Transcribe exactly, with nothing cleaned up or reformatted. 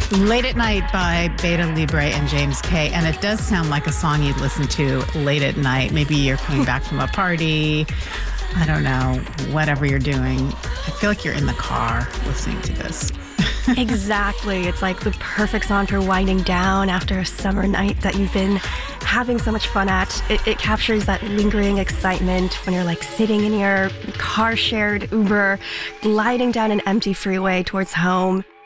Late at Night by Beta Libre and James K. And it does sound like a song you'd listen to late at night. Maybe you're coming back from a party. I don't know, whatever you're doing. I feel like you're in the car listening to this. Exactly. It's like the perfect song for winding down after a summer night that you've been having so much fun at. It, it captures that lingering excitement when you're like sitting in your car shared Uber, gliding down an empty freeway towards home.